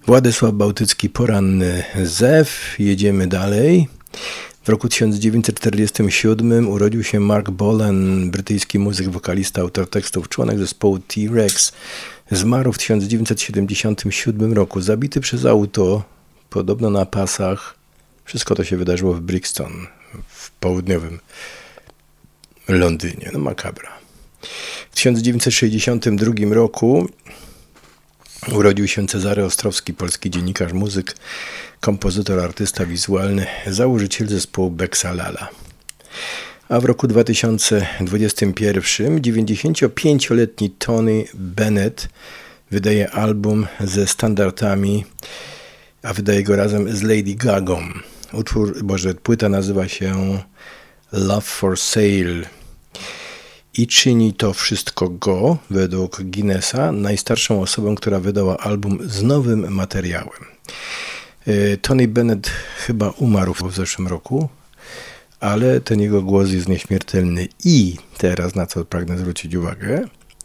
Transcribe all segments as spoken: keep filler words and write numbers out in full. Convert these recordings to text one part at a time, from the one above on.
Władysław Bałtycki, Poranny zew. Jedziemy dalej. W roku tysiąc dziewięćset czterdziestym siódmym urodził się Mark Bolan, brytyjski muzyk, wokalista, autor tekstów, członek zespołu T-Rex. Zmarł w tysiąc dziewięćset siedemdziesiątym siódmym roku, zabity przez auto, podobno na pasach. Wszystko to się wydarzyło w Brixton, w południowym Londynie. No makabra. W tysiąc dziewięćset sześćdziesiątym drugim roku urodził się Cezary Ostrowski, polski dziennikarz, muzyk, kompozytor, artysta wizualny, założyciel zespołu Beksalala. A w roku dwa tysiące dwudziestym pierwszym dziewięćdziesięciopięcioletni Tony Bennett wydaje album ze standardami, a wydaje go razem z Lady Gagą. Utwór, boże, płyta nazywa się Love for Sale i czyni to wszystko go, według Guinnessa, najstarszą osobą, która wydała album z nowym materiałem. Tony Bennett chyba umarł w zeszłym roku, ale ten jego głos jest nieśmiertelny. I teraz, na co pragnę zwrócić uwagę,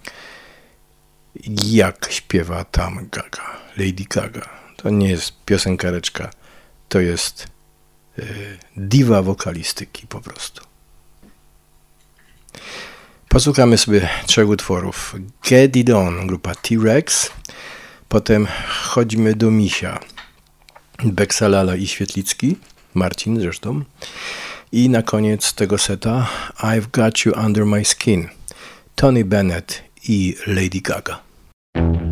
jak śpiewa tam Gaga, Lady Gaga. To nie jest piosenkareczka, to jest yy, diwa wokalistyki po prostu. Posłuchamy sobie trzech utworów. Get It On, grupa T-Rex, potem Chodźmy do Misia, Beksalala i Świetlicki, Marcin zresztą, i na koniec tego seta I've Got You Under My Skin, Tony Bennett i Lady Gaga.